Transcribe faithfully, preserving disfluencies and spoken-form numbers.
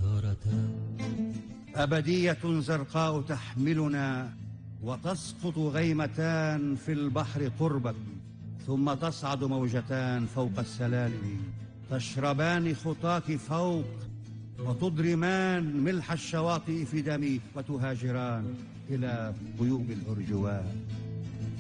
أثارتا. أبدية زرقاء تحملنا، وتسقط غيمتان في البحر قربك، ثم تصعد موجتان فوق السلالم، تشربان خطاك فوق، وتضرمان ملح الشواطئ في دمي، وتهاجران إلى بيوب الأرجوان.